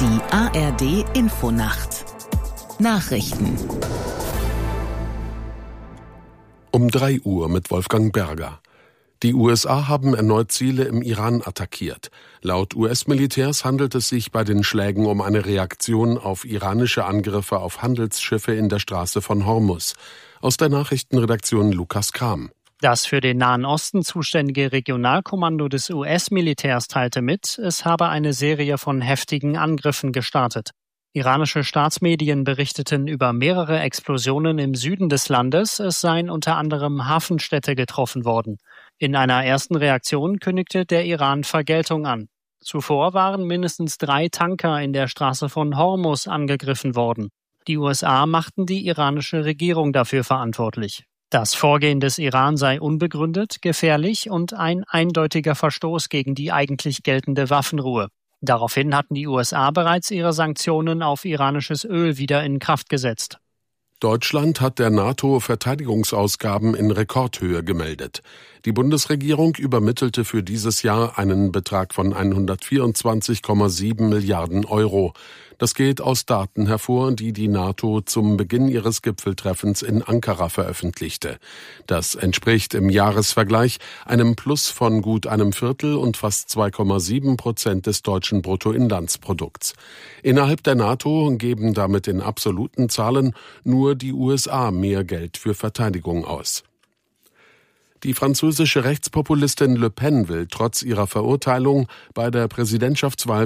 Die ARD-Infonacht. Nachrichten. Um 3 Uhr mit Wolfgang Berger. Die USA haben erneut Ziele im Iran attackiert. Laut US-Militärs handelt es sich bei den Schlägen um eine Reaktion auf iranische Angriffe auf Handelsschiffe in der Straße von Hormuz. Aus der Nachrichtenredaktion Lukas Kram. Das für den Nahen Osten zuständige Regionalkommando des US-Militärs teilte mit, es habe eine Serie von heftigen Angriffen gestartet. Iranische Staatsmedien berichteten über mehrere Explosionen im Süden des Landes, es seien unter anderem Hafenstädte getroffen worden. In einer ersten Reaktion kündigte der Iran Vergeltung an. Zuvor waren mindestens 3 Tanker in der Straße von Hormuz angegriffen worden. Die USA machten die iranische Regierung dafür verantwortlich. Das Vorgehen des Iran sei unbegründet, gefährlich und ein eindeutiger Verstoß gegen die eigentlich geltende Waffenruhe. Daraufhin hatten die USA bereits ihre Sanktionen auf iranisches Öl wieder in Kraft gesetzt. Deutschland hat der NATO Verteidigungsausgaben in Rekordhöhe gemeldet. Die Bundesregierung übermittelte für dieses Jahr einen Betrag von 124,7 Milliarden Euro. Das geht aus Daten hervor, die die NATO zum Beginn ihres Gipfeltreffens in Ankara veröffentlichte. Das entspricht im Jahresvergleich einem Plus von gut einem Viertel und fast 2,7% des deutschen Bruttoinlandsprodukts. Innerhalb der NATO geben damit in absoluten Zahlen nur die USA mehr Geld für Verteidigung aus. Die französische Rechtspopulistin Le Pen will trotz ihrer Verurteilung bei der Präsidentschaftswahl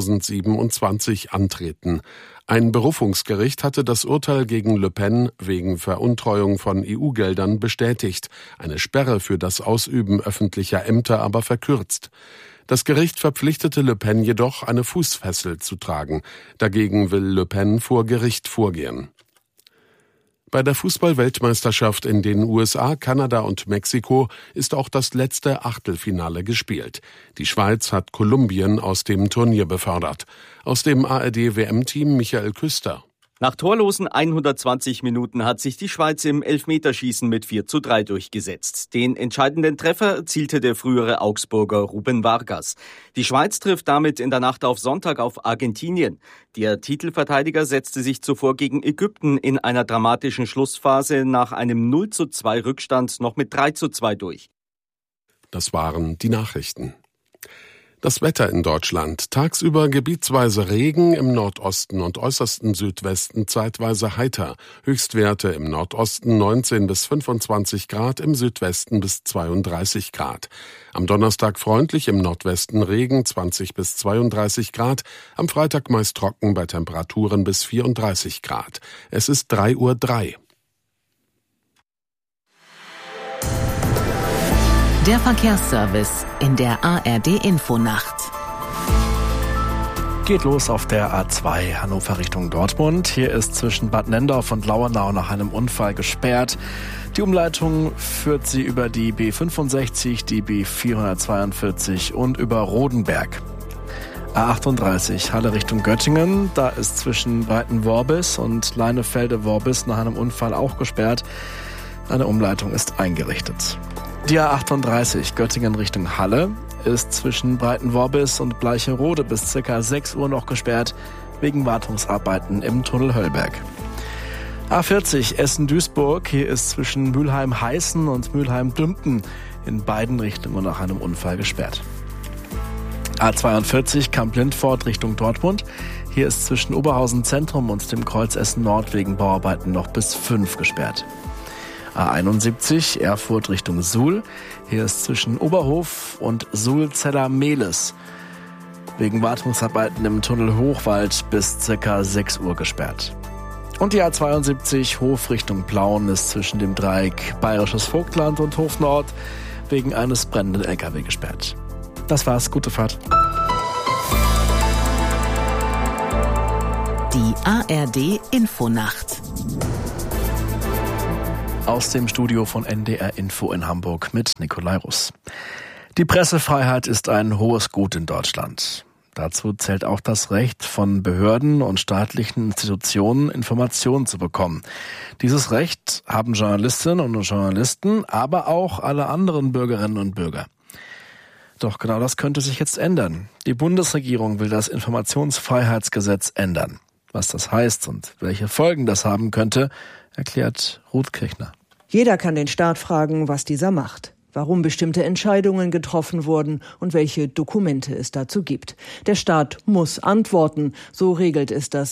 2027 antreten. Ein Berufungsgericht hatte das Urteil gegen Le Pen wegen Veruntreuung von EU-Geldern bestätigt, eine Sperre für das Ausüben öffentlicher Ämter aber verkürzt. Das Gericht verpflichtete Le Pen jedoch, eine Fußfessel zu tragen. Dagegen will Le Pen vor Gericht vorgehen. Bei der Fußball-Weltmeisterschaft in den USA, Kanada und Mexiko ist auch das letzte Achtelfinale gespielt. Die Schweiz hat Kolumbien aus dem Turnier befördert. Aus dem ARD-WM-Team Michael Küster. Nach torlosen 120 Minuten hat sich die Schweiz im Elfmeterschießen mit 4:3 durchgesetzt. Den entscheidenden Treffer erzielte der frühere Augsburger Ruben Vargas. Die Schweiz trifft damit in der Nacht auf Sonntag auf Argentinien. Der Titelverteidiger setzte sich zuvor gegen Ägypten in einer dramatischen Schlussphase nach einem 0:2 Rückstand noch mit 3:2 durch. Das waren die Nachrichten. Das Wetter in Deutschland. Tagsüber gebietsweise Regen, im Nordosten und äußersten Südwesten zeitweise heiter. Höchstwerte im Nordosten 19 bis 25 Grad, im Südwesten bis 32 Grad. Am Donnerstag freundlich, im Nordwesten Regen 20 bis 32 Grad. Am Freitag meist trocken bei Temperaturen bis 34 Grad. Es ist 3:03 Uhr. Der Verkehrsservice in der ARD-Infonacht. Geht los auf der A2 Hannover Richtung Dortmund. Hier ist zwischen Bad Nendorf und Lauernau nach einem Unfall gesperrt. Die Umleitung führt sie über die B65, die B442 und über Rodenberg. A38 Halle Richtung Göttingen. Da ist zwischen Breitenworbis und Leinefelde-Worbis nach einem Unfall auch gesperrt. Eine Umleitung ist eingerichtet. Die A38 Göttingen Richtung Halle ist zwischen Breitenworbis und Bleicherode bis ca. 6 Uhr noch gesperrt, wegen Wartungsarbeiten im Tunnel Höllberg. A40 Essen-Duisburg, hier ist zwischen Mülheim-Heißen und Mülheim-Dümpen in beiden Richtungen nach einem Unfall gesperrt. A42 Kamp-Lindfort Richtung Dortmund, hier ist zwischen Oberhausen Zentrum und dem Kreuz Essen Nord wegen Bauarbeiten noch bis 5 gesperrt. A71 Erfurt Richtung Suhl. Hier ist zwischen Oberhof und Suhl-Zeller-Mehles wegen Wartungsarbeiten im Tunnel Hochwald bis ca. 6 Uhr gesperrt. Und die A72 Hof Richtung Plauen ist zwischen dem Dreieck Bayerisches Vogtland und Hof Nord wegen eines brennenden LKW gesperrt. Das war's, gute Fahrt. Die ARD-Infonacht. Aus dem Studio von NDR Info in Hamburg mit Nikolai Russ. Die Pressefreiheit ist ein hohes Gut in Deutschland. Dazu zählt auch das Recht von Behörden und staatlichen Institutionen, Informationen zu bekommen. Dieses Recht haben Journalistinnen und Journalisten, aber auch alle anderen Bürgerinnen und Bürger. Doch genau das könnte sich jetzt ändern. Die Bundesregierung will das Informationsfreiheitsgesetz ändern. Was das heißt und welche Folgen das haben könnte, erklärt Ruth Kirchner. Jeder kann den Staat fragen, was dieser macht, warum bestimmte Entscheidungen getroffen wurden und welche Dokumente es dazu gibt. Der Staat muss antworten, so regelt es das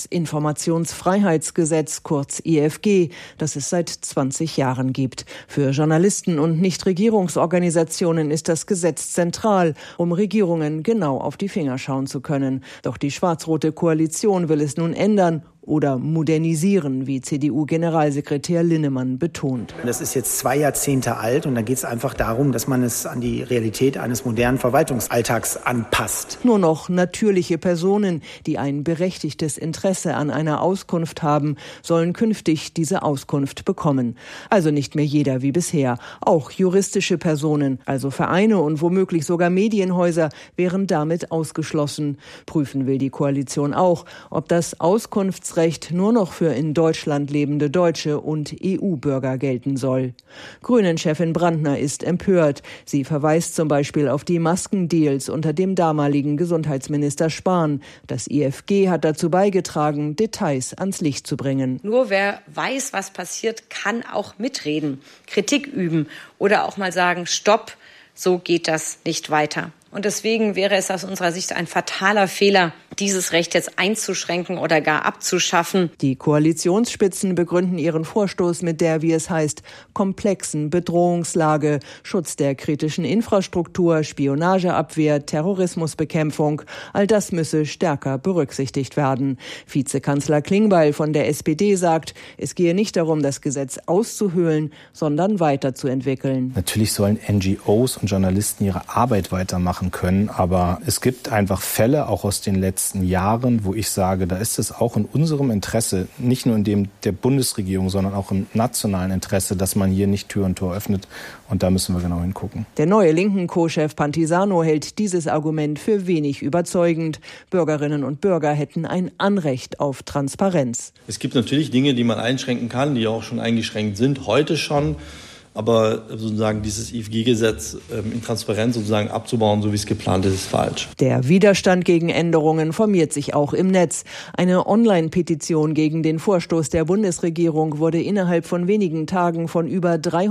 Informationsfreiheitsgesetz, kurz IFG, das es seit 20 Jahren gibt. Für Journalisten und Nichtregierungsorganisationen ist das Gesetz zentral, um Regierungen genau auf die Finger schauen zu können. Doch die schwarz-rote Koalition will es nun ändern oder modernisieren, wie CDU-Generalsekretär Linnemann betont. Das ist jetzt 2 Jahrzehnte alt und da geht es einfach darum, dass man es an die Realität eines modernen Verwaltungsalltags anpasst. Nur noch natürliche Personen, die ein berechtigtes Interesse an einer Auskunft haben, sollen künftig diese Auskunft bekommen. Also nicht mehr jeder wie bisher. Auch juristische Personen, also Vereine und womöglich sogar Medienhäuser, wären damit ausgeschlossen. Prüfen will die Koalition auch, ob das Auskunftsrecht nur noch für in Deutschland lebende Deutsche und EU-Bürger gelten soll. Grünen-Chefin Brandner ist empört. Sie verweist zum Beispiel auf die Maskendeals unter dem damaligen Gesundheitsminister Spahn. Das IFG hat dazu beigetragen, Details ans Licht zu bringen. Nur wer weiß, was passiert, kann auch mitreden, Kritik üben oder auch mal sagen, stopp, so geht das nicht weiter. Und deswegen wäre es aus unserer Sicht ein fataler Fehler, dieses Recht jetzt einzuschränken oder gar abzuschaffen. Die Koalitionsspitzen begründen ihren Vorstoß mit der, wie es heißt, komplexen Bedrohungslage, Schutz der kritischen Infrastruktur, Spionageabwehr, Terrorismusbekämpfung. All das müsse stärker berücksichtigt werden. Vizekanzler Klingbeil von der SPD sagt, es gehe nicht darum, das Gesetz auszuhöhlen, sondern weiterzuentwickeln. Natürlich sollen NGOs und Journalisten ihre Arbeit weitermachen können, aber es gibt einfach Fälle, auch aus den letzten Jahren, wo ich sage, da ist es auch in unserem Interesse, nicht nur in dem der Bundesregierung, sondern auch im nationalen Interesse, dass man hier nicht Tür und Tor öffnet, und da müssen wir genau hingucken. Der neue linken Co-Chef Pantisano hält dieses Argument für wenig überzeugend. Bürgerinnen und Bürger hätten ein Anrecht auf Transparenz. Es gibt natürlich Dinge, die man einschränken kann, die auch schon eingeschränkt sind, heute schon. Aber sozusagen dieses IFG-Gesetz in Transparenz sozusagen abzubauen, so wie es geplant ist falsch. Der Widerstand gegen Änderungen formiert sich auch im Netz. Eine Online-Petition gegen den Vorstoß der Bundesregierung wurde innerhalb von wenigen Tagen von über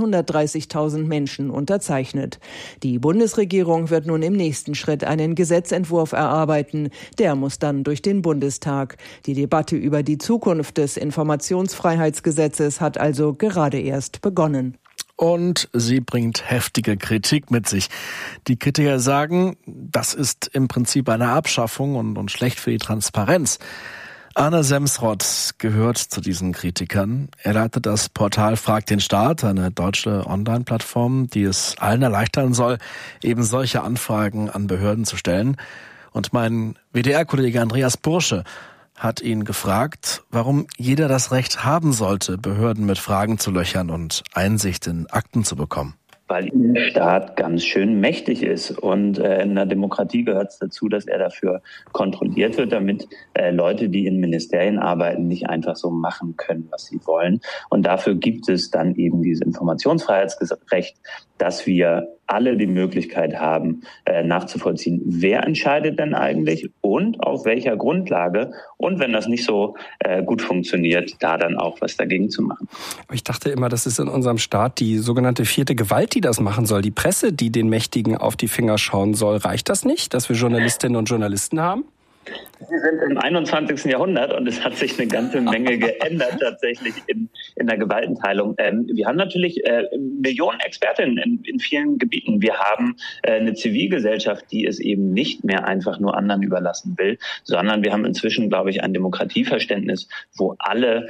330.000 Menschen unterzeichnet. Die Bundesregierung wird nun im nächsten Schritt einen Gesetzentwurf erarbeiten. Der muss dann durch den Bundestag. Die Debatte über die Zukunft des Informationsfreiheitsgesetzes hat also gerade erst begonnen. Und sie bringt heftige Kritik mit sich. Die Kritiker sagen, das ist im Prinzip eine Abschaffung und schlecht für die Transparenz. Arne Semsrott gehört zu diesen Kritikern. Er leitet das Portal Frag den Staat, eine deutsche Online-Plattform, die es allen erleichtern soll, eben solche Anfragen an Behörden zu stellen. Und mein WDR-Kollege Andreas Bursche hat ihn gefragt, warum jeder das Recht haben sollte, Behörden mit Fragen zu löchern und Einsicht in Akten zu bekommen. Weil der Staat ganz schön mächtig ist. Und in einer Demokratie gehört es dazu, dass er dafür kontrolliert wird, damit Leute, die in Ministerien arbeiten, nicht einfach so machen können, was sie wollen. Und dafür gibt es dann eben dieses Informationsfreiheitsrecht, dass wir alle die Möglichkeit haben, nachzuvollziehen, wer entscheidet denn eigentlich und auf welcher Grundlage. Und wenn das nicht so gut funktioniert, da dann auch was dagegen zu machen. Ich dachte immer, das ist in unserem Staat die sogenannte vierte Gewalt, die das machen soll. Die Presse, die den Mächtigen auf die Finger schauen soll. Reicht das nicht, dass wir Journalistinnen und Journalisten haben? Wir sind im 21. Jahrhundert und es hat sich eine ganze Menge geändert tatsächlich in der Gewaltenteilung. Wir haben natürlich Millionen Expertinnen in vielen Gebieten. Wir haben eine Zivilgesellschaft, die es eben nicht mehr einfach nur anderen überlassen will, sondern wir haben inzwischen, glaube ich, ein Demokratieverständnis, wo alle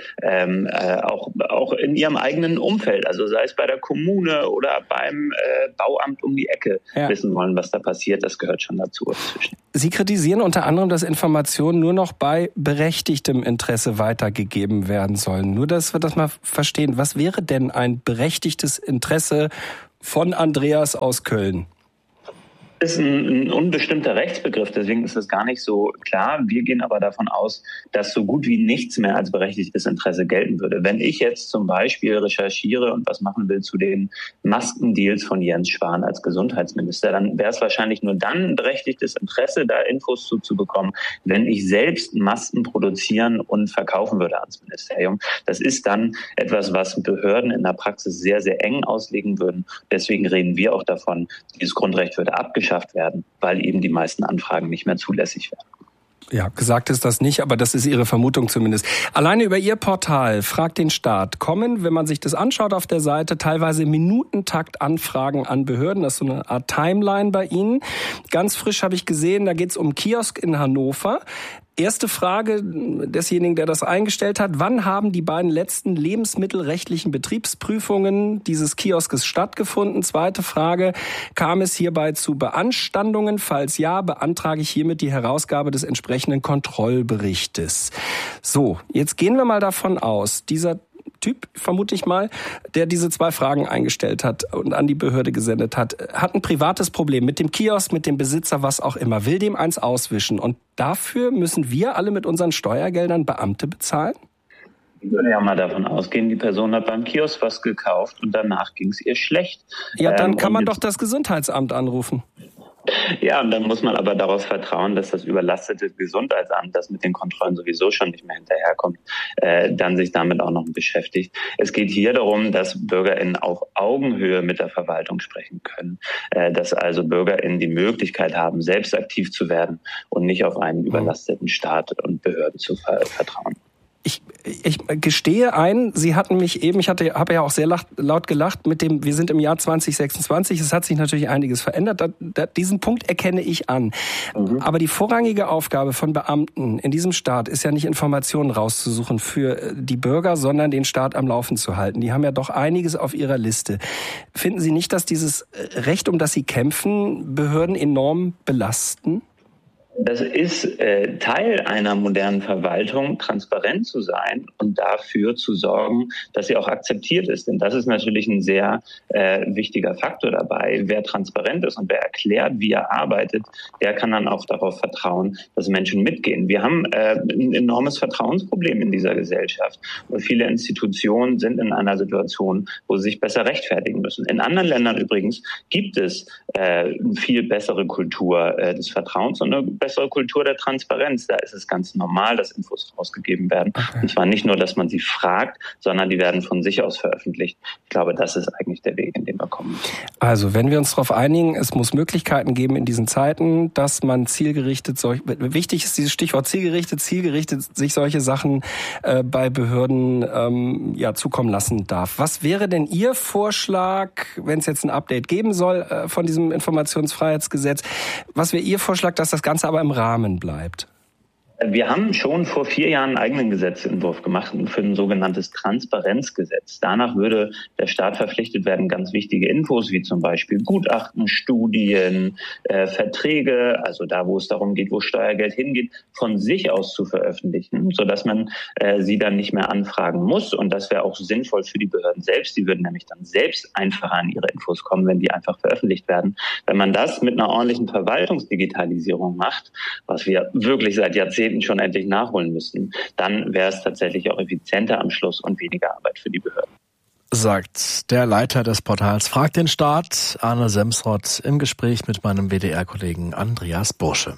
auch in ihrem eigenen Umfeld, also sei es bei der Kommune oder beim Bauamt um die Ecke, wissen wollen, was da passiert. Das gehört schon dazu inzwischen. Sie kritisieren unter anderem, dass Informationen nur noch bei berechtigtem Interesse weitergegeben werden sollen. Nur, dass wir das mal verstehen. Was wäre denn ein berechtigtes Interesse von Andreas aus Köln? ist ein unbestimmter Rechtsbegriff, deswegen ist das gar nicht so klar. Wir gehen aber davon aus, dass so gut wie nichts mehr als berechtigtes Interesse gelten würde. Wenn ich jetzt zum Beispiel recherchiere und was machen will zu den Maskendeals von Jens Spahn als Gesundheitsminister, dann wäre es wahrscheinlich nur dann ein berechtigtes Interesse, da Infos zu bekommen, wenn ich selbst Masken produzieren und verkaufen würde ans Ministerium. Das ist dann etwas, was Behörden in der Praxis sehr, sehr eng auslegen würden. Deswegen reden wir auch davon, dieses Grundrecht würde abgeschafft werden, weil eben die meisten Anfragen nicht mehr zulässig werden. Ja, gesagt ist das nicht, aber das ist Ihre Vermutung zumindest. Alleine über Ihr Portal Fragt den Staat kommen, wenn man sich das anschaut auf der Seite, teilweise im Minutentakt Anfragen an Behörden. Das ist so eine Art Timeline bei Ihnen. Ganz frisch habe ich gesehen, da geht es um Kiosk in Hannover. Erste Frage desjenigen, der das eingestellt hat. Wann haben die beiden letzten lebensmittelrechtlichen Betriebsprüfungen dieses Kioskes stattgefunden? Zweite Frage, kam es hierbei zu Beanstandungen? Falls ja, beantrage ich hiermit die Herausgabe des entsprechenden Kontrollberichtes. So, jetzt gehen wir mal davon aus, dieser Typ, vermute ich mal, der diese 2 Fragen eingestellt hat und an die Behörde gesendet hat ein privates Problem mit dem Kiosk, mit dem Besitzer, was auch immer, will dem eins auswischen. Und dafür müssen wir alle mit unseren Steuergeldern Beamte bezahlen? Ich würde ja mal davon ausgehen, die Person hat beim Kiosk was gekauft und danach ging es ihr schlecht. Ja, dann kann man doch das Gesundheitsamt anrufen. Ja, und dann muss man aber darauf vertrauen, dass das überlastete Gesundheitsamt, das mit den Kontrollen sowieso schon nicht mehr hinterherkommt, dann sich damit auch noch beschäftigt. Es geht hier darum, dass BürgerInnen auf Augenhöhe mit der Verwaltung sprechen können, dass also BürgerInnen die Möglichkeit haben, selbst aktiv zu werden und nicht auf einen überlasteten Staat und Behörden zu vertrauen. Ich gestehe ein, Sie hatten mich eben, habe ja auch sehr laut gelacht mit dem, wir sind im Jahr 2026, es hat sich natürlich einiges verändert, diesen Punkt erkenne ich an. Aber die vorrangige Aufgabe von Beamten in diesem Staat ist ja nicht Informationen rauszusuchen für die Bürger, sondern den Staat am Laufen zu halten. Die haben ja doch einiges auf ihrer Liste. Finden Sie nicht, dass dieses Recht, um das Sie kämpfen, Behörden enorm belasten? Das ist Teil einer modernen Verwaltung, transparent zu sein und dafür zu sorgen, dass sie auch akzeptiert ist. Denn das ist natürlich ein sehr wichtiger Faktor dabei. Wer transparent ist und wer erklärt, wie er arbeitet, der kann dann auch darauf vertrauen, dass Menschen mitgehen. Wir haben ein enormes Vertrauensproblem in dieser Gesellschaft. Und viele Institutionen sind in einer Situation, wo sie sich besser rechtfertigen müssen. In anderen Ländern übrigens gibt es viel bessere Kultur des Vertrauens und eine bessere Kultur der Transparenz. Da ist es ganz normal, dass Infos rausgegeben werden. Okay. Und zwar nicht nur, dass man sie fragt, sondern die werden von sich aus veröffentlicht. Ich glaube, das ist eigentlich der Weg, in den wir kommen müssen. Also, wenn wir uns darauf einigen, es muss Möglichkeiten geben in diesen Zeiten, dass man zielgerichtet, wichtig ist dieses Stichwort zielgerichtet sich solche Sachen bei Behörden zukommen lassen darf. Was wäre denn Ihr Vorschlag, wenn es jetzt ein Update geben soll von diesem Informationsfreiheitsgesetz? Was wäre Ihr Vorschlag, dass das Ganze aber im Rahmen bleibt? Wir haben schon vor 4 Jahren einen eigenen Gesetzentwurf gemacht für ein sogenanntes Transparenzgesetz. Danach würde der Staat verpflichtet werden, ganz wichtige Infos wie zum Beispiel Gutachten, Studien, Verträge, also da, wo es darum geht, wo Steuergeld hingeht, von sich aus zu veröffentlichen, sodass man sie dann nicht mehr anfragen muss. Und das wäre auch sinnvoll für die Behörden selbst. Die würden nämlich dann selbst einfacher an ihre Infos kommen, wenn die einfach veröffentlicht werden. Wenn man das mit einer ordentlichen Verwaltungsdigitalisierung macht, was wir wirklich seit Jahrzehnten schon endlich nachholen müssen, dann wäre es tatsächlich auch effizienter am Schluss und weniger Arbeit für die Behörden. Sagt der Leiter des Portals Fragt den Staat, Arne Semsrott, im Gespräch mit meinem WDR-Kollegen Andreas Bursche.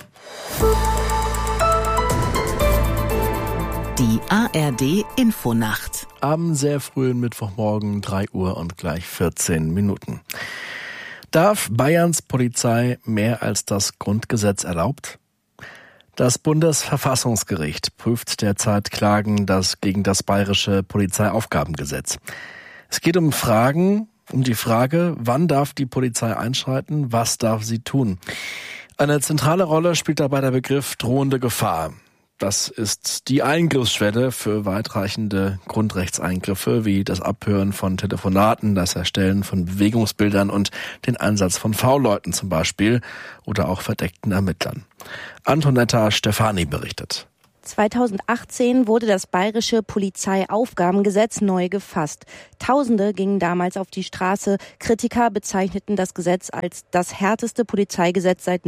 Die ARD Infonacht. Am sehr frühen Mittwochmorgen, 3 Uhr und gleich 14 Minuten. Darf Bayerns Polizei mehr als das Grundgesetz erlaubt? Das Bundesverfassungsgericht prüft derzeit Klagen gegen das bayerische Polizeiaufgabengesetz. Es geht um die Frage, wann darf die Polizei einschreiten, was darf sie tun? Eine zentrale Rolle spielt dabei der Begriff drohende Gefahr. Das ist die Eingriffsschwelle für weitreichende Grundrechtseingriffe wie das Abhören von Telefonaten, das Erstellen von Bewegungsbildern und den Einsatz von V-Leuten zum Beispiel oder auch verdeckten Ermittlern. Antonetta Stefani berichtet. 2018 wurde das bayerische Polizeiaufgabengesetz neu gefasst. Tausende gingen damals auf die Straße. Kritiker bezeichneten das Gesetz als das härteste Polizeigesetz seit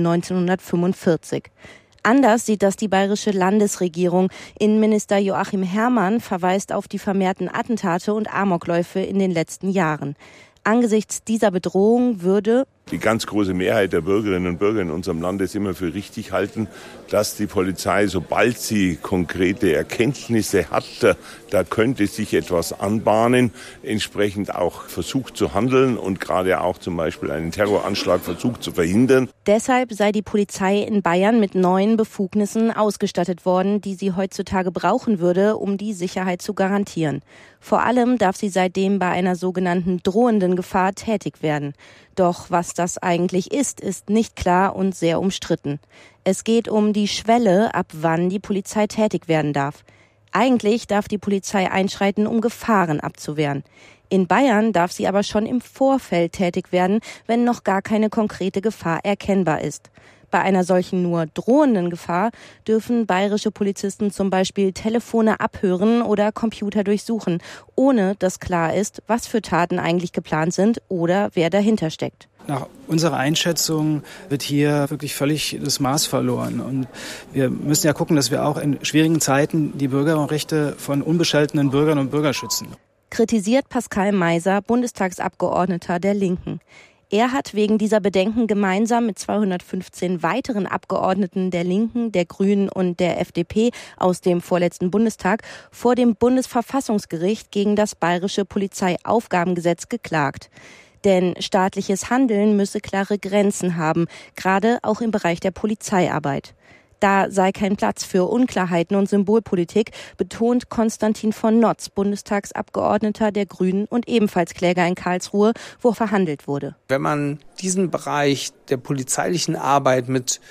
1945. Anders sieht das die bayerische Landesregierung. Innenminister Joachim Herrmann verweist auf die vermehrten Attentate und Amokläufe in den letzten Jahren. Angesichts dieser Bedrohung würde die ganz große Mehrheit der Bürgerinnen und Bürger in unserem Land es immer für richtig halten, dass die Polizei, sobald sie konkrete Erkenntnisse hat, da könnte sich etwas anbahnen, entsprechend auch versucht zu handeln und gerade auch zum Beispiel einen Terroranschlag versucht zu verhindern. Deshalb sei die Polizei in Bayern mit neuen Befugnissen ausgestattet worden, die sie heutzutage brauchen würde, um die Sicherheit zu garantieren. Vor allem darf sie seitdem bei einer sogenannten drohenden Gefahr tätig werden. Doch was das eigentlich ist nicht klar und sehr umstritten. Es geht um die Schwelle, ab wann die Polizei tätig werden darf. Eigentlich darf die Polizei einschreiten, um Gefahren abzuwehren. In Bayern darf sie aber schon im Vorfeld tätig werden, wenn noch gar keine konkrete Gefahr erkennbar ist. Bei einer solchen nur drohenden Gefahr dürfen bayerische Polizisten zum Beispiel Telefone abhören oder Computer durchsuchen, ohne dass klar ist, was für Taten eigentlich geplant sind oder wer dahinter steckt. Nach unserer Einschätzung wird hier wirklich völlig das Maß verloren. Und wir müssen ja gucken, dass wir auch in schwierigen Zeiten die Bürgerrechte von unbescholtenen Bürgern und Bürgern schützen. Kritisiert Pascal Meiser, Bundestagsabgeordneter der Linken. Er hat wegen dieser Bedenken gemeinsam mit 215 weiteren Abgeordneten der Linken, der Grünen und der FDP aus dem vorletzten Bundestag vor dem Bundesverfassungsgericht gegen das bayerische Polizeiaufgabengesetz geklagt. Denn staatliches Handeln müsse klare Grenzen haben, gerade auch im Bereich der Polizeiarbeit. Da sei kein Platz für Unklarheiten und Symbolpolitik, betont Konstantin von Notz, Bundestagsabgeordneter der Grünen und ebenfalls Kläger in Karlsruhe, wo verhandelt wurde. Wenn man diesen Bereich der polizeilichen Arbeit mit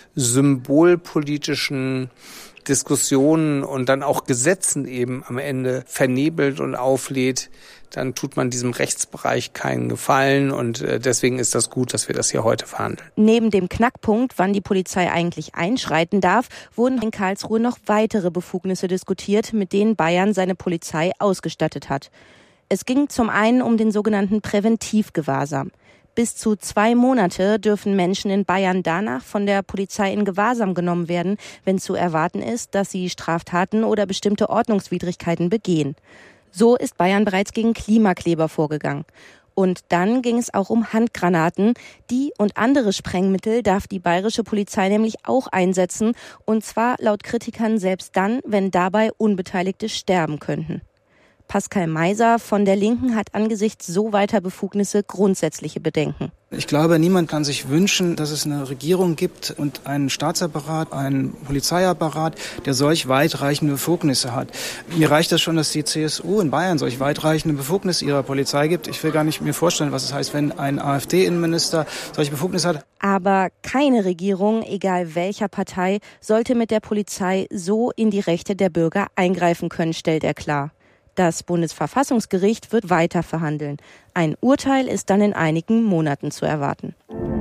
symbolpolitischen Diskussionen und dann auch Gesetzen eben am Ende vernebelt und auflädt, dann tut man diesem Rechtsbereich keinen Gefallen und deswegen ist das gut, dass wir das hier heute verhandeln. Neben dem Knackpunkt, wann die Polizei eigentlich einschreiten darf, wurden in Karlsruhe noch weitere Befugnisse diskutiert, mit denen Bayern seine Polizei ausgestattet hat. Es ging zum einen um den sogenannten Präventivgewahrsam. Bis zu 2 Monate dürfen Menschen in Bayern danach von der Polizei in Gewahrsam genommen werden, wenn zu erwarten ist, dass sie Straftaten oder bestimmte Ordnungswidrigkeiten begehen. So ist Bayern bereits gegen Klimakleber vorgegangen. Und dann ging es auch um Handgranaten. Die und andere Sprengmittel darf die bayerische Polizei nämlich auch einsetzen. Und zwar laut Kritikern selbst dann, wenn dabei Unbeteiligte sterben könnten. Pascal Meiser von der Linken hat angesichts so weiter Befugnisse grundsätzliche Bedenken. Ich glaube, niemand kann sich wünschen, dass es eine Regierung gibt und einen Staatsapparat, einen Polizeiapparat, der solch weitreichende Befugnisse hat. Mir reicht das schon, dass die CSU in Bayern solch weitreichende Befugnisse ihrer Polizei gibt. Ich will gar nicht mir vorstellen, was es heißt, wenn ein AfD-Innenminister solche Befugnisse hat. Aber keine Regierung, egal welcher Partei, sollte mit der Polizei so in die Rechte der Bürger eingreifen können, stellt er klar. Das Bundesverfassungsgericht wird weiter verhandeln. Ein Urteil ist dann in einigen Monaten zu erwarten.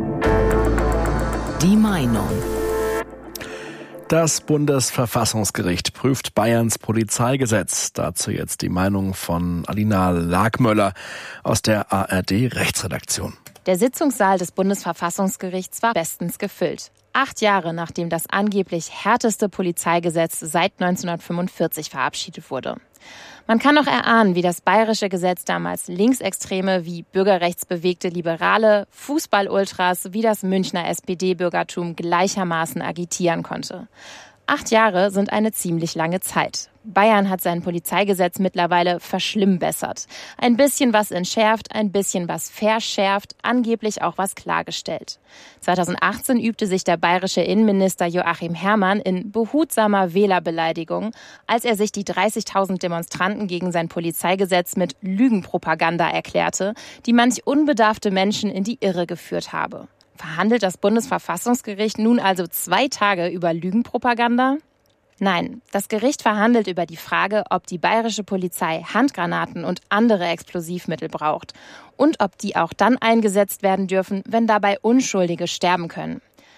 Die Meinung. Das Bundesverfassungsgericht prüft Bayerns Polizeigesetz. Dazu jetzt die Meinung von Alina Lagmöller aus der ARD-Rechtsredaktion. Der Sitzungssaal des Bundesverfassungsgerichts war bestens gefüllt. 8 Jahre nachdem das angeblich härteste Polizeigesetz seit 1945 verabschiedet wurde. Man kann noch erahnen, wie das bayerische Gesetz damals Linksextreme wie bürgerrechtsbewegte Liberale, Fußball-Ultras wie das Münchner SPD-Bürgertum gleichermaßen agitieren konnte. 8 Jahre sind eine ziemlich lange Zeit. Bayern hat sein Polizeigesetz mittlerweile verschlimmbessert. Ein bisschen was entschärft, ein bisschen was verschärft, angeblich auch was klargestellt. 2018 übte sich der bayerische Innenminister Joachim Herrmann in behutsamer Wählerbeleidigung, als er sich die 30.000 Demonstranten gegen sein Polizeigesetz mit Lügenpropaganda erklärte, die manch unbedarfte Menschen in die Irre geführt habe. Verhandelt das Bundesverfassungsgericht nun also 2 Tage über Lügenpropaganda? Nein, das Gericht verhandelt über die Frage, ob die bayerische Polizei Handgranaten und andere Explosivmittel braucht und ob die auch dann eingesetzt werden dürfen, wenn dabei Unschuldige sterben können.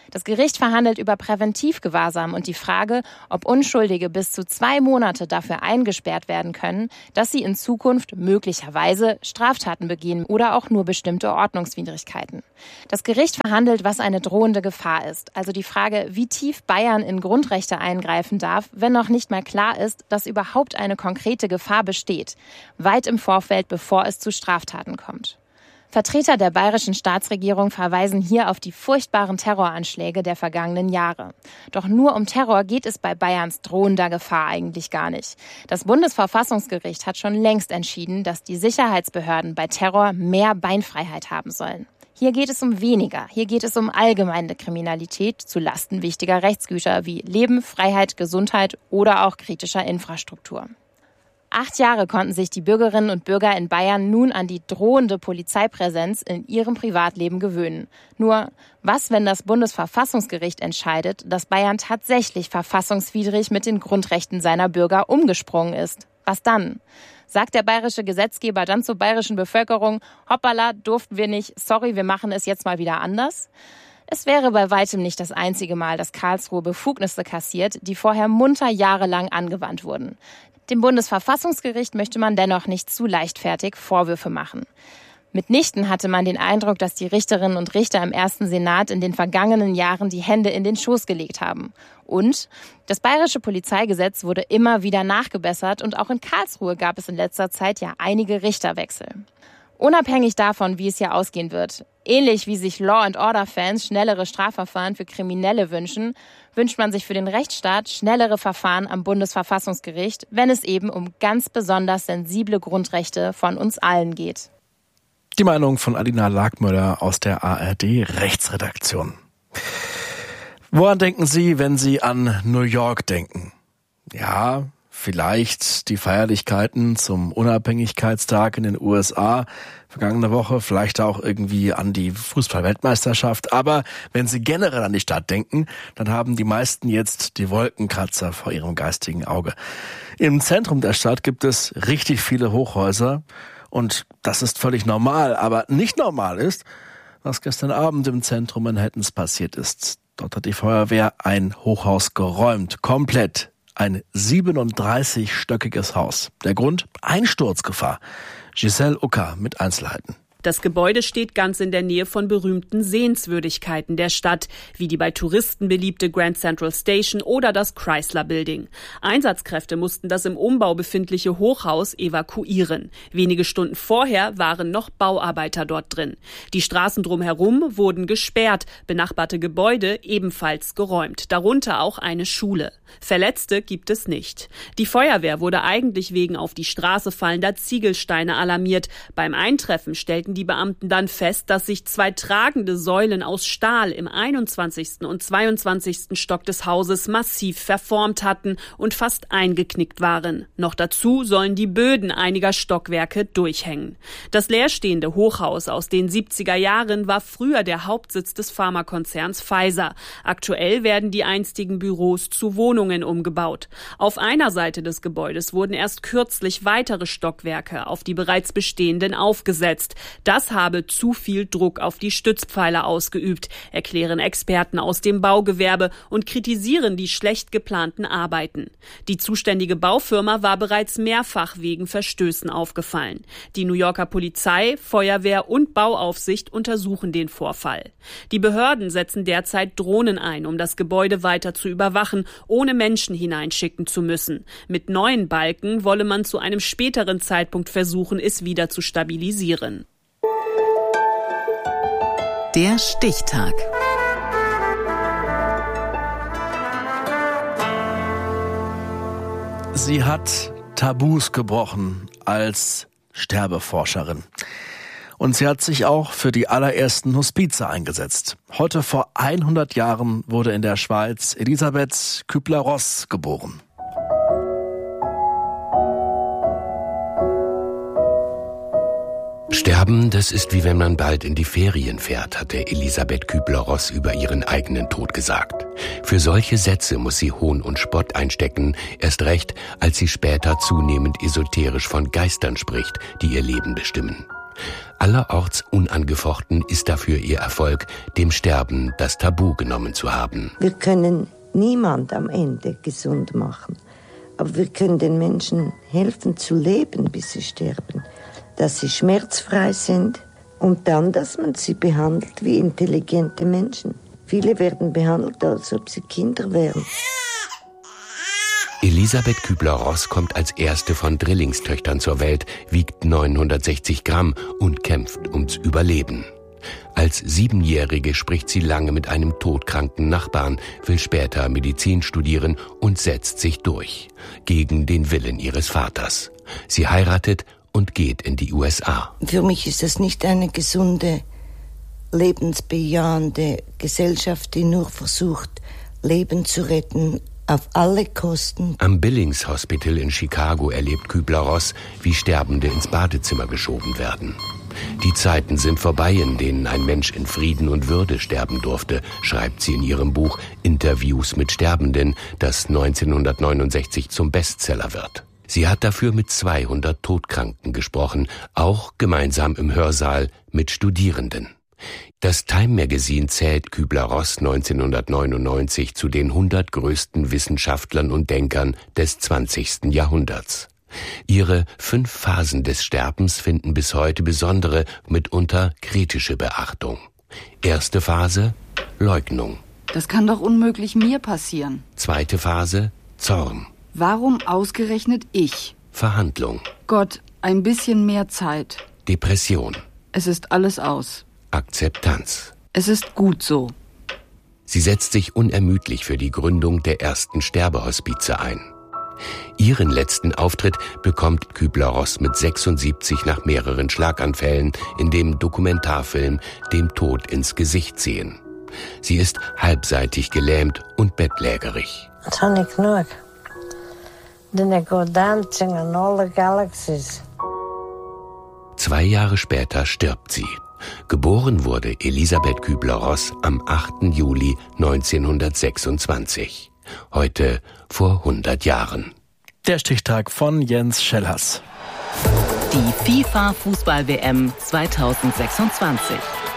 Das Gericht verhandelt über Präventivgewahrsam und die Frage, ob Unschuldige bis zu 2 Monate dafür eingesperrt werden können, dass sie in Zukunft möglicherweise Straftaten begehen oder auch nur bestimmte Ordnungswidrigkeiten. Das Gericht verhandelt, was eine drohende Gefahr ist, also die Frage, wie tief Bayern in Grundrechte eingreifen darf, wenn noch nicht mal klar ist, dass überhaupt eine konkrete Gefahr besteht, weit im Vorfeld, bevor es zu Straftaten kommt. Vertreter der bayerischen Staatsregierung verweisen hier auf die furchtbaren Terroranschläge der vergangenen Jahre. Doch nur um Terror geht es bei Bayerns drohender Gefahr eigentlich gar nicht. Das Bundesverfassungsgericht hat schon längst entschieden, dass die Sicherheitsbehörden bei Terror mehr Beinfreiheit haben sollen. Hier geht es um weniger. Hier geht es um allgemeine Kriminalität zu Lasten wichtiger Rechtsgüter wie Leben, Freiheit, Gesundheit oder auch kritischer Infrastruktur. 8 Jahre konnten sich die Bürgerinnen und Bürger in Bayern nun an die drohende Polizeipräsenz in ihrem Privatleben gewöhnen. Nur, was, wenn das Bundesverfassungsgericht entscheidet, dass Bayern tatsächlich verfassungswidrig mit den Grundrechten seiner Bürger umgesprungen ist? Was dann? Sagt der bayerische Gesetzgeber dann zur bayerischen Bevölkerung, hoppala, durften wir nicht, sorry, wir machen es jetzt mal wieder anders? Es wäre bei weitem nicht das einzige Mal, dass Karlsruhe Befugnisse kassiert, die vorher munter jahrelang angewandt wurden. Dem Bundesverfassungsgericht möchte man dennoch nicht zu leichtfertig Vorwürfe machen. Mitnichten hatte man den Eindruck, dass die Richterinnen und Richter im ersten Senat in den vergangenen Jahren die Hände in den Schoß gelegt haben. Und das bayerische Polizeigesetz wurde immer wieder nachgebessert und auch in Karlsruhe gab es in letzter Zeit ja einige Richterwechsel. Unabhängig davon, wie es hier ausgehen wird, ähnlich wie sich Law-and-Order-Fans schnellere Strafverfahren für Kriminelle wünschen, wünscht man sich für den Rechtsstaat schnellere Verfahren am Bundesverfassungsgericht, wenn es eben um ganz besonders sensible Grundrechte von uns allen geht. Die Meinung von Alina Lagmöller aus der ARD-Rechtsredaktion. Woran denken Sie, wenn Sie an New York denken? Ja, vielleicht die Feierlichkeiten zum Unabhängigkeitstag in den USA vergangene Woche, vielleicht auch irgendwie an die Fußball-Weltmeisterschaft. Aber wenn Sie generell an die Stadt denken, dann haben die meisten jetzt die Wolkenkratzer vor ihrem geistigen Auge. Im Zentrum der Stadt gibt es richtig viele Hochhäuser und das ist völlig normal. Aber nicht normal ist, was gestern Abend im Zentrum Manhattans passiert ist. Dort hat die Feuerwehr ein Hochhaus geräumt, komplett. Ein 37-stöckiges Haus. Der Grund? Einsturzgefahr. Giselle Ucker mit Einzelheiten. Das Gebäude steht ganz in der Nähe von berühmten Sehenswürdigkeiten der Stadt, wie die bei Touristen beliebte Grand Central Station oder das Chrysler Building. Einsatzkräfte mussten das im Umbau befindliche Hochhaus evakuieren. Wenige Stunden vorher waren noch Bauarbeiter dort drin. Die Straßen drumherum wurden gesperrt, benachbarte Gebäude ebenfalls geräumt, darunter auch eine Schule. Verletzte gibt es nicht. Die Feuerwehr wurde eigentlich wegen auf die Straße fallender Ziegelsteine alarmiert. Beim Eintreffen stellten die Beamten dann fest, dass sich 2 tragende Säulen aus Stahl im 21. und 22. Stock des Hauses massiv verformt hatten und fast eingeknickt waren. Noch dazu sollen die Böden einiger Stockwerke durchhängen. Das leerstehende Hochhaus aus den 70er Jahren war früher der Hauptsitz des Pharmakonzerns Pfizer. Aktuell werden die einstigen Büros zu Wohnungen umgebaut. Auf einer Seite des Gebäudes wurden erst kürzlich weitere Stockwerke auf die bereits bestehenden aufgesetzt. Das habe zu viel Druck auf die Stützpfeiler ausgeübt, erklären Experten aus dem Baugewerbe und kritisieren die schlecht geplanten Arbeiten. Die zuständige Baufirma war bereits mehrfach wegen Verstößen aufgefallen. Die New Yorker Polizei, Feuerwehr und Bauaufsicht untersuchen den Vorfall. Die Behörden setzen derzeit Drohnen ein, um das Gebäude weiter zu überwachen, ohne Menschen hineinschicken zu müssen. Mit neuen Balken wolle man zu einem späteren Zeitpunkt versuchen, es wieder zu stabilisieren. Der Stichtag. Sie hat Tabus gebrochen als Sterbeforscherin. Und sie hat sich auch für die allerersten Hospize eingesetzt. Heute vor 100 Jahren wurde in der Schweiz Elisabeth Kübler-Ross geboren. Sterben, das ist wie wenn man bald in die Ferien fährt, hat der Elisabeth Kübler-Ross über ihren eigenen Tod gesagt. Für solche Sätze muss sie Hohn und Spott einstecken, erst recht, als sie später zunehmend esoterisch von Geistern spricht, die ihr Leben bestimmen. Allerorts unangefochten ist dafür ihr Erfolg, dem Sterben das Tabu genommen zu haben. Wir können niemand am Ende gesund machen, aber wir können den Menschen helfen zu leben, bis sie sterben, dass sie schmerzfrei sind und dann, dass man sie behandelt wie intelligente Menschen. Viele werden behandelt, als ob sie Kinder wären. Elisabeth Kübler-Ross kommt als erste von Drillingstöchtern zur Welt, wiegt 960 Gramm und kämpft ums Überleben. Als 7-Jährige spricht sie lange mit einem todkranken Nachbarn, will später Medizin studieren und setzt sich durch. Gegen den Willen ihres Vaters. Sie heiratet und geht in die USA. Für mich ist das nicht eine gesunde, lebensbejahende Gesellschaft, die nur versucht, Leben zu retten, auf alle Kosten. Am Billings Hospital in Chicago erlebt Kübler-Ross, wie Sterbende ins Badezimmer geschoben werden. Die Zeiten sind vorbei, in denen ein Mensch in Frieden und Würde sterben durfte, schreibt sie in ihrem Buch Interviews mit Sterbenden, das 1969 zum Bestseller wird. Sie hat dafür mit 200 Todkranken gesprochen, auch gemeinsam im Hörsaal mit Studierenden. Das Time Magazine zählt Kübler-Ross 1999 zu den 100 größten Wissenschaftlern und Denkern des 20. Jahrhunderts. Ihre 5 Phasen des Sterbens finden bis heute besondere, mitunter kritische Beachtung. Erste Phase: Leugnung. Das kann doch unmöglich mir passieren. Zweite Phase: Zorn. Warum ausgerechnet ich? Verhandlung. Gott, ein bisschen mehr Zeit. Depression. Es ist alles aus. Akzeptanz. Es ist gut so. Sie setzt sich unermüdlich für die Gründung der ersten Sterbehospize ein. Ihren letzten Auftritt bekommt Kübler-Ross mit 76 nach mehreren Schlaganfällen in dem Dokumentarfilm Dem Tod ins Gesicht sehen. Sie ist halbseitig gelähmt und bettlägerig. Das habe ich genug. Then I go dancing in all the galaxies. 2 Jahre später stirbt sie. Geboren wurde Elisabeth Kübler-Ross am 8. Juli 1926. Heute vor 100 Jahren. Der Stichtag von Jens Schellers. Die FIFA-Fußball-WM 2026.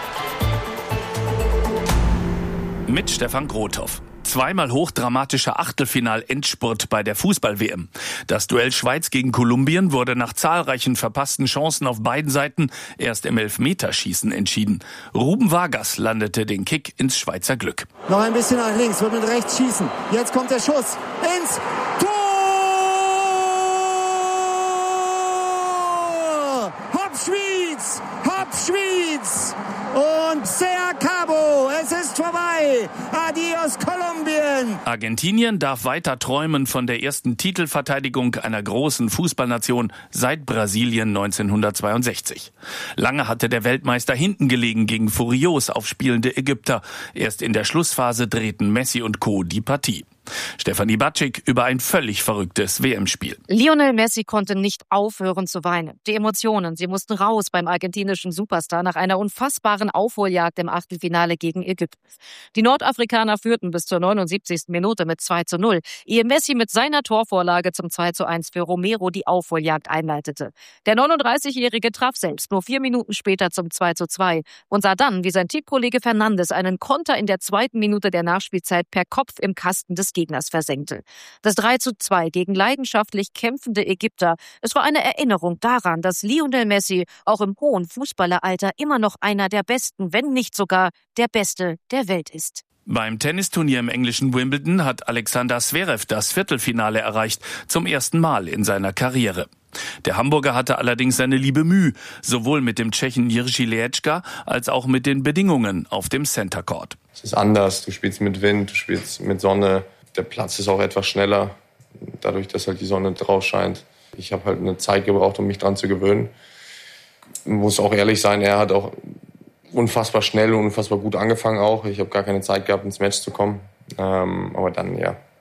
Mit Stefan Grothoff. Zweimal hochdramatischer Achtelfinal-Endspurt bei der Fußball-WM. Das Duell Schweiz gegen Kolumbien wurde nach zahlreichen verpassten Chancen auf beiden Seiten erst im Elfmeterschießen entschieden. Ruben Vargas landete den Kick ins Schweizer Glück. Noch ein bisschen nach links, wird mit rechts schießen. Jetzt kommt der Schuss ins Tor! Hopp Schwyz! Hopp Schwyz! Und Sea Cabo, es ist vorbei. Adios Kolumbien. Argentinien darf weiter träumen von der ersten Titelverteidigung einer großen Fußballnation seit Brasilien 1962. Lange hatte der Weltmeister hinten gelegen gegen furios aufspielende Ägypter. Erst in der Schlussphase drehten Messi und Co. die Partie. Stefanie Batschik über ein völlig verrücktes WM-Spiel. Lionel Messi konnte nicht aufhören zu weinen. Die Emotionen, sie mussten raus beim argentinischen Superstar nach einer unfassbaren Aufholjagd im Achtelfinale gegen Ägypten. Die Nordafrikaner führten bis zur 79. Minute mit 2:0, ehe Messi mit seiner Torvorlage zum 2:1 für Romero die Aufholjagd einleitete. Der 39-Jährige traf selbst nur 4 Minuten später zum 2:2 und sah dann, wie sein Teamkollege Fernandes einen Konter in der 2. Minute der Nachspielzeit per Kopf im Kasten des Gegners versenkte. Das 3:2 gegen leidenschaftlich kämpfende Ägypter. Es war eine Erinnerung daran, dass Lionel Messi auch im hohen Fußballeralter immer noch einer der besten, wenn nicht sogar der Beste der Welt ist. Beim Tennisturnier im englischen Wimbledon hat Alexander Zverev das Viertelfinale erreicht, zum ersten Mal in seiner Karriere. Der Hamburger hatte allerdings seine liebe Mühe, sowohl mit dem Tschechen Jiří Lehečka als auch mit den Bedingungen auf dem Center Court. Es ist anders, du spielst mit Wind, du spielst mit Sonne. Der Platz ist auch etwas schneller, dadurch, dass halt die Sonne drauf scheint. Ich habe halt eine Zeit gebraucht, um mich dran zu gewöhnen. Ich muss auch ehrlich sein, er hat auch unfassbar schnell und unfassbar gut angefangen auch. Ich habe gar keine Zeit gehabt, ins Match zu kommen. Aber dann, ja,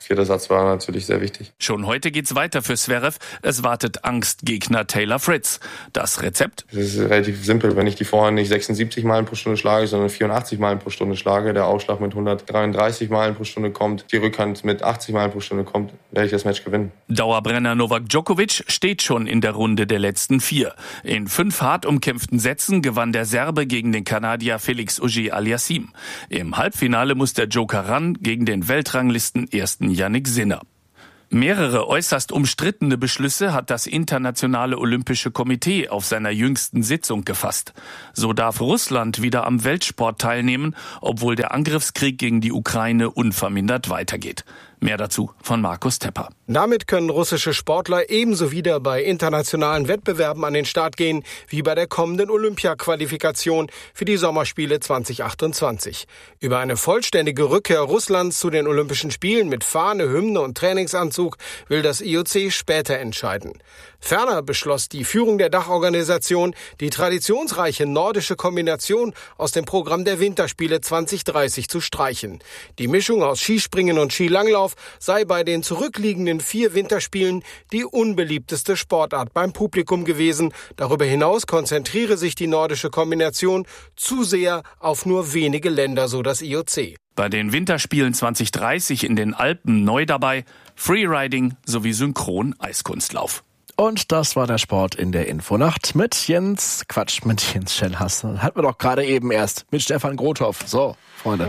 4. Satz war natürlich sehr wichtig. Schon heute geht's weiter für Zverev. Es wartet Angstgegner Taylor Fritz. Das Rezept? Es ist relativ simpel. Wenn ich die Vorhand nicht 76 Meilen pro Stunde schlage, sondern 84 Meilen pro Stunde schlage, der Aufschlag mit 133 Meilen pro Stunde kommt, die Rückhand mit 80 Meilen pro Stunde kommt, werde ich das Match gewinnen. Dauerbrenner Novak Djokovic steht schon in der Runde der letzten 4. In 5 hart umkämpften Sätzen gewann der Serbe gegen den Kanadier Felix Auger-Aliassime. Im Halbfinale muss der Joker ran gegen den Weltranglisten-Ersten Jannik Sinner. Mehrere äußerst umstrittene Beschlüsse hat das Internationale Olympische Komitee auf seiner jüngsten Sitzung gefasst. So darf Russland wieder am Weltsport teilnehmen, obwohl der Angriffskrieg gegen die Ukraine unvermindert weitergeht. Mehr dazu von Markus Tepper. Damit können russische Sportler ebenso wieder bei internationalen Wettbewerben an den Start gehen, wie bei der kommenden Olympia-Qualifikation für die Sommerspiele 2028. Über eine vollständige Rückkehr Russlands zu den Olympischen Spielen mit Fahne, Hymne und Trainingsanzug will das IOC später entscheiden. Ferner beschloss die Führung der Dachorganisation, die traditionsreiche nordische Kombination aus dem Programm der Winterspiele 2030 zu streichen. Die Mischung aus Skispringen und Skilanglauf sei bei den zurückliegenden 4 Winterspielen die unbeliebteste Sportart beim Publikum gewesen. Darüber hinaus konzentriere sich die nordische Kombination zu sehr auf nur wenige Länder, so das IOC. Bei den Winterspielen 2030 in den Alpen neu dabei Freeriding sowie Synchron-Eiskunstlauf. Und das war der Sport in der Infonacht mit Jens Schellhass. Hatten wir doch gerade eben erst mit Stefan Grothoff. So, Freunde.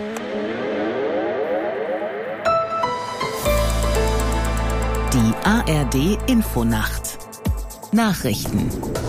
Die ARD Infonacht. Nachrichten.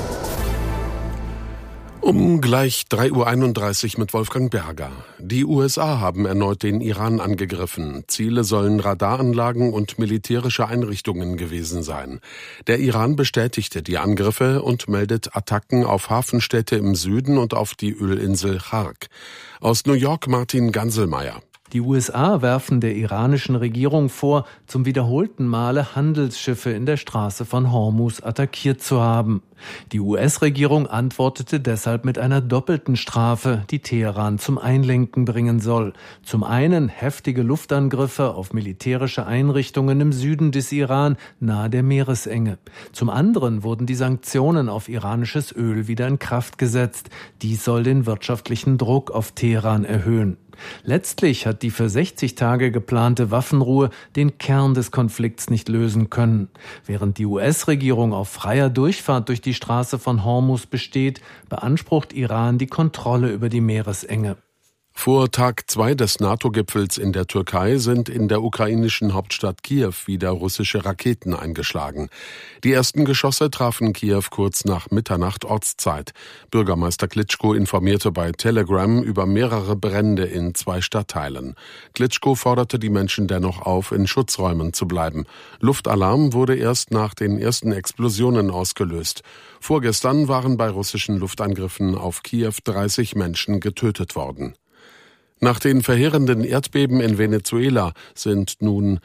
Um gleich 3:31 Uhr mit Wolfgang Berger. Die USA haben erneut den Iran angegriffen. Ziele sollen Radaranlagen und militärische Einrichtungen gewesen sein. Der Iran bestätigte die Angriffe und meldet Attacken auf Hafenstädte im Süden und auf die Ölinsel Chark. Aus New York Martin Ganselmeier. Die USA werfen der iranischen Regierung vor, zum wiederholten Male Handelsschiffe in der Straße von Hormuz attackiert zu haben. Die US-Regierung antwortete deshalb mit einer doppelten Strafe, die Teheran zum Einlenken bringen soll. Zum einen heftige Luftangriffe auf militärische Einrichtungen im Süden des Iran nahe der Meeresenge. Zum anderen wurden die Sanktionen auf iranisches Öl wieder in Kraft gesetzt. Dies soll den wirtschaftlichen Druck auf Teheran erhöhen. Letztlich hat die für 60 Tage geplante Waffenruhe den Kern des Konflikts nicht lösen können. Während die US-Regierung auf freier Durchfahrt durch die Straße von Hormuz besteht, beansprucht Iran die Kontrolle über die Meeresenge. Vor Tag 2 des NATO-Gipfels in der Türkei sind in der ukrainischen Hauptstadt Kiew wieder russische Raketen eingeschlagen. Die ersten Geschosse trafen Kiew kurz nach Mitternacht Ortszeit. Bürgermeister Klitschko informierte bei Telegram über mehrere Brände in 2 Stadtteilen. Klitschko forderte die Menschen dennoch auf, in Schutzräumen zu bleiben. Luftalarm wurde erst nach den ersten Explosionen ausgelöst. Vorgestern waren bei russischen Luftangriffen auf Kiew 30 Menschen getötet worden. Nach den verheerenden Erdbeben in Venezuela sind nun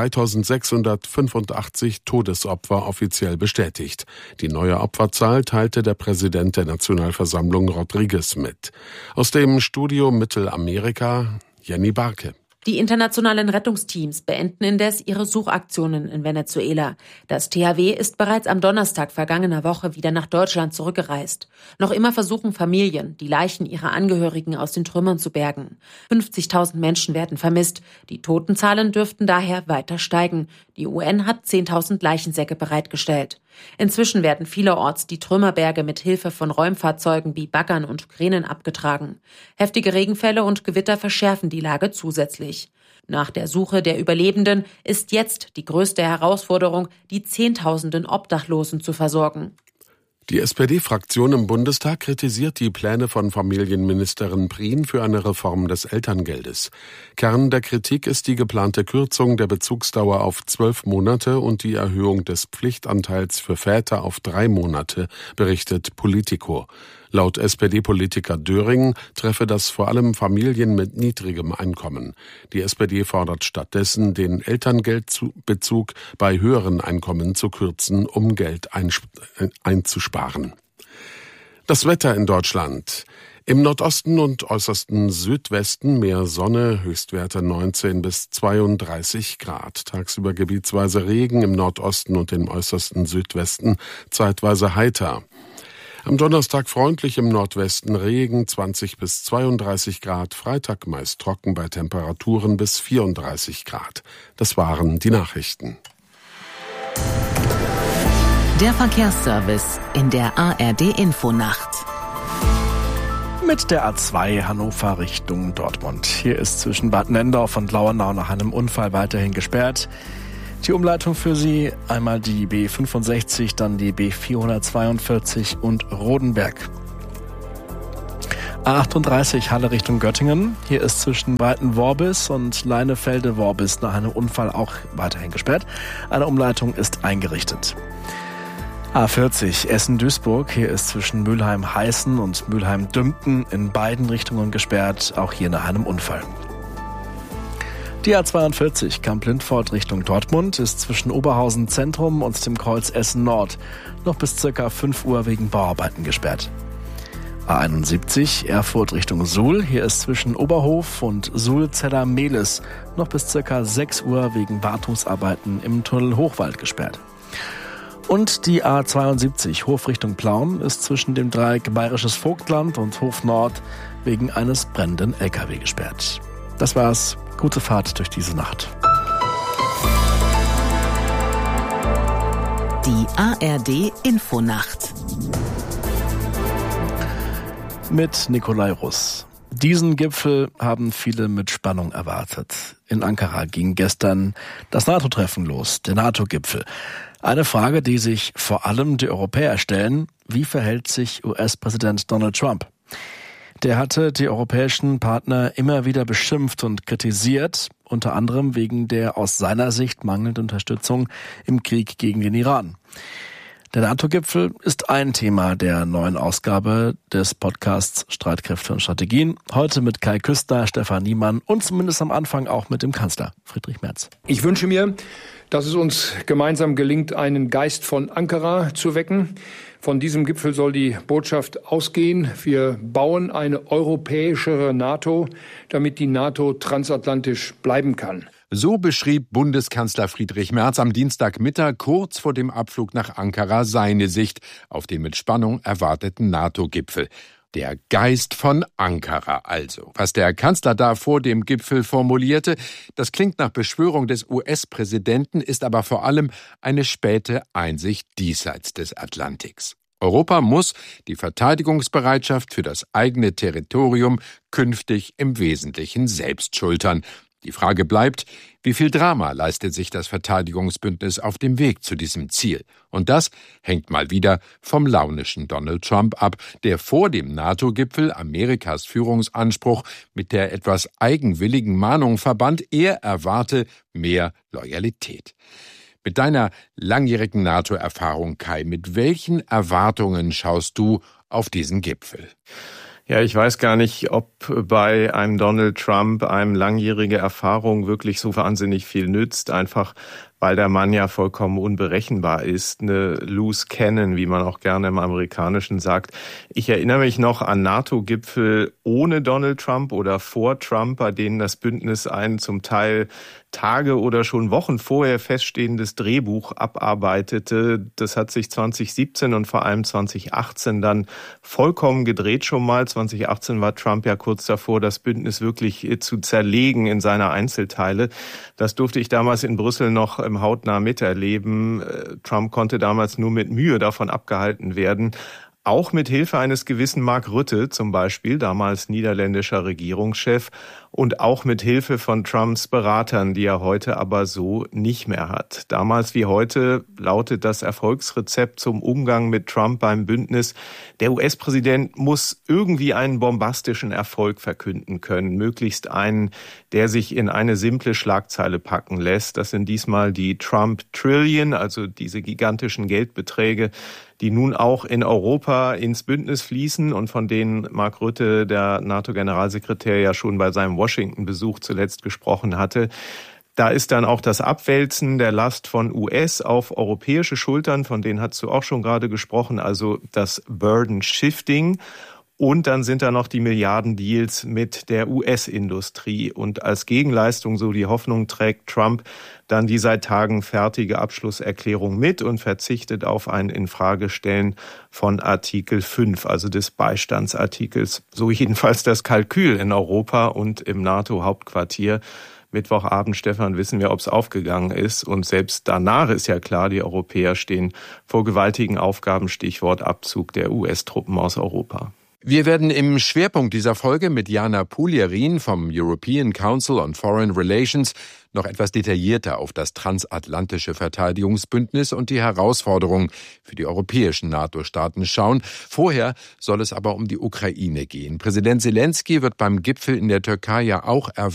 3.685 Todesopfer offiziell bestätigt. Die neue Opferzahl teilte der Präsident der Nationalversammlung Rodriguez mit. Aus dem Studio Mittelamerika, Jenny Barke. Die internationalen Rettungsteams beenden indes ihre Suchaktionen in Venezuela. Das THW ist bereits am Donnerstag vergangener Woche wieder nach Deutschland zurückgereist. Noch immer versuchen Familien, die Leichen ihrer Angehörigen aus den Trümmern zu bergen. 50.000 Menschen werden vermisst. Die Totenzahlen dürften daher weiter steigen. Die UN hat 10.000 Leichensäcke bereitgestellt. Inzwischen werden vielerorts die Trümmerberge mit Hilfe von Räumfahrzeugen wie Baggern und Kränen abgetragen. Heftige Regenfälle und Gewitter verschärfen die Lage zusätzlich. Nach der Suche der Überlebenden ist jetzt die größte Herausforderung, die Zehntausenden Obdachlosen zu versorgen. Die SPD-Fraktion im Bundestag kritisiert die Pläne von Familienministerin Prien für eine Reform des Elterngeldes. Kern der Kritik ist die geplante Kürzung der Bezugsdauer auf 12 Monate und die Erhöhung des Pflichtanteils für Väter auf 3 Monate, berichtet Politico. Laut SPD-Politiker Döring treffe das vor allem Familien mit niedrigem Einkommen. Die SPD fordert stattdessen, den Elterngeldbezug bei höheren Einkommen zu kürzen, um Geld einzusparen. Das Wetter in Deutschland. Im Nordosten und äußersten Südwesten mehr Sonne, Höchstwerte 19 bis 32 Grad. Tagsüber gebietsweise Regen, im Nordosten und im äußersten Südwesten zeitweise heiter. Am Donnerstag freundlich, im Nordwesten Regen, 20 bis 32 Grad. Freitag meist trocken bei Temperaturen bis 34 Grad. Das waren die Nachrichten. Der Verkehrsservice in der ARD-Infonacht. Mit der A2 Hannover Richtung Dortmund. Hier ist zwischen Bad Nendorf und Lauernau nach einem Unfall weiterhin gesperrt. Die Umleitung für Sie, einmal die B65, dann die B442 und Rodenberg. A38 Halle Richtung Göttingen. Hier ist zwischen Breiten-Worbis und Leinefelde-Worbis nach einem Unfall auch weiterhin gesperrt. Eine Umleitung ist eingerichtet. A40 Essen-Duisburg, hier ist zwischen Mülheim-Heißen und Mülheim-Dümpten in beiden Richtungen gesperrt, auch hier nach einem Unfall. Die A42 Kamp-Lindfort Richtung Dortmund ist zwischen Oberhausen Zentrum und dem Kreuz Essen Nord noch bis ca. 5 Uhr wegen Bauarbeiten gesperrt. A71 Erfurt Richtung Suhl, hier ist zwischen Oberhof und Suhl-Zeller-Mehlis noch bis ca. 6 Uhr wegen Wartungsarbeiten im Tunnel Hochwald gesperrt. Und die A72 Hof Richtung Plauen ist zwischen dem Dreieck Bayerisches Vogtland und Hof Nord wegen eines brennenden LKW gesperrt. Das war's. Gute Fahrt durch diese Nacht. Die ARD-Infonacht. Mit Nikolai Russ. Diesen Gipfel haben viele mit Spannung erwartet. In Ankara ging gestern das NATO-Treffen los, der NATO-Gipfel. Eine Frage, die sich vor allem die Europäer stellen: Wie verhält sich US-Präsident Donald Trump? Der hatte die europäischen Partner immer wieder beschimpft und kritisiert, unter anderem wegen der aus seiner Sicht mangelnden Unterstützung im Krieg gegen den Iran. Der NATO-Gipfel ist ein Thema der neuen Ausgabe des Podcasts Streitkräfte und Strategien. Heute mit Kai Küstner, Stefan Niemann und zumindest am Anfang auch mit dem Kanzler Friedrich Merz. Ich wünsche mir, dass es uns gemeinsam gelingt, einen Geist von Ankara zu wecken. Von diesem Gipfel soll die Botschaft ausgehen: Wir bauen eine europäischere NATO, damit die NATO transatlantisch bleiben kann. So beschrieb Bundeskanzler Friedrich Merz am Dienstagmittag kurz vor dem Abflug nach Ankara seine Sicht auf den mit Spannung erwarteten NATO-Gipfel. Der Geist von Ankara also. Was der Kanzler da vor dem Gipfel formulierte, das klingt nach Beschwörung des US-Präsidenten, ist aber vor allem eine späte Einsicht diesseits des Atlantiks. Europa muss die Verteidigungsbereitschaft für das eigene Territorium künftig im Wesentlichen selbst schultern. Die Frage bleibt, wie viel Drama leistet sich das Verteidigungsbündnis auf dem Weg zu diesem Ziel? Und das hängt mal wieder vom launischen Donald Trump ab, der vor dem NATO-Gipfel Amerikas Führungsanspruch mit der etwas eigenwilligen Mahnung verband, er erwarte mehr Loyalität. Mit deiner langjährigen NATO-Erfahrung, Kai, mit welchen Erwartungen schaust du auf diesen Gipfel? Ja, ich weiß gar nicht, ob bei einem Donald Trump einem langjährige Erfahrung wirklich so wahnsinnig viel nützt, einfach weil der Mann ja vollkommen unberechenbar ist, eine Loose Cannon, wie man auch gerne im Amerikanischen sagt. Ich erinnere mich noch an NATO-Gipfel ohne Donald Trump oder vor Trump, bei denen das Bündnis ein zum Teil Tage oder schon Wochen vorher feststehendes Drehbuch abarbeitete. Das hat sich 2017 und vor allem 2018 dann vollkommen gedreht schon mal. 2018 war Trump ja kurz davor, das Bündnis wirklich zu zerlegen in seine Einzelteile. Das durfte ich damals in Brüssel noch hautnah miterleben. Trump konnte damals nur mit Mühe davon abgehalten werden. Auch mit Hilfe eines gewissen Mark Rutte, zum Beispiel, damals niederländischer Regierungschef, und auch mit Hilfe von Trumps Beratern, die er heute aber so nicht mehr hat. Damals wie heute lautet das Erfolgsrezept zum Umgang mit Trump beim Bündnis: Der US-Präsident muss irgendwie einen bombastischen Erfolg verkünden können, möglichst einen, der sich in eine simple Schlagzeile packen lässt. Das sind diesmal die Trump Trillion, also diese gigantischen Geldbeträge, die nun auch in Europa ins Bündnis fließen und von denen Mark Rutte, der NATO-Generalsekretär, ja schon bei seinem Washington-Besuch zuletzt gesprochen hatte. Da ist dann auch das Abwälzen der Last von US auf europäische Schultern, von denen hast du auch schon gerade gesprochen, also das Burden Shifting. Und dann sind da noch die Milliardendeals mit der US-Industrie. Und als Gegenleistung, so die Hoffnung, trägt Trump dann die seit Tagen fertige Abschlusserklärung mit und verzichtet auf ein Infragestellen von Artikel 5, also des Beistandsartikels. So jedenfalls das Kalkül in Europa und im NATO-Hauptquartier. Mittwochabend, Stefan, wissen wir, ob es aufgegangen ist. Und selbst danach ist ja klar, die Europäer stehen vor gewaltigen Aufgaben, Stichwort Abzug der US-Truppen aus Europa. Wir werden im Schwerpunkt dieser Folge mit Jana Pulierin vom European Council on Foreign Relations noch etwas detaillierter auf das transatlantische Verteidigungsbündnis und die Herausforderungen für die europäischen NATO-Staaten schauen. Vorher soll es aber um die Ukraine gehen. Präsident Selenskyj wird beim Gipfel in der Türkei ja auch erwarten,